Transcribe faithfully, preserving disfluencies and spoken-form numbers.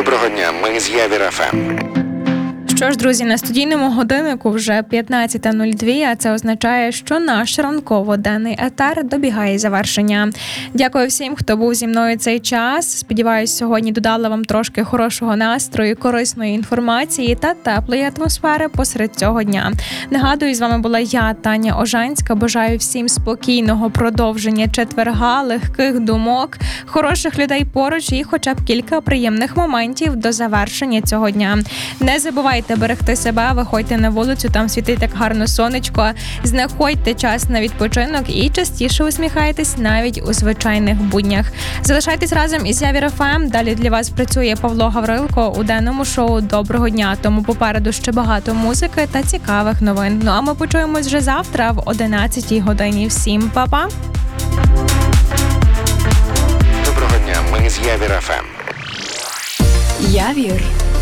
Доброго дня, ми з Явір еф ем. Що ж, друзі, на студійному годиннику вже п'ятнадцята нуль два, а це означає, що наш ранково-денний етер добігає завершення. Дякую всім, хто був зі мною цей час. Сподіваюсь, сьогодні додала вам трошки хорошого настрою, корисної інформації та теплої атмосфери посеред цього дня. Нагадую, з вами була я, Таня Ожанська. Бажаю всім спокійного продовження четверга, легких думок, хороших людей поруч і хоча б кілька приємних моментів до завершення цього дня. Не забувайте берегти себе, виходьте на вулицю, там світить так гарно сонечко, знаходьте час на відпочинок і частіше усміхайтесь навіть у звичайних буднях. Залишайтесь разом із Явір еф ем. Далі для вас працює Павло Гаврилко у денному шоу «Доброго дня». Тому попереду ще багато музики та цікавих новин. Ну а ми почуємось вже завтра в одинадцятій годині. Всім па-па! Доброго дня, ми з Явір еф ем. Явір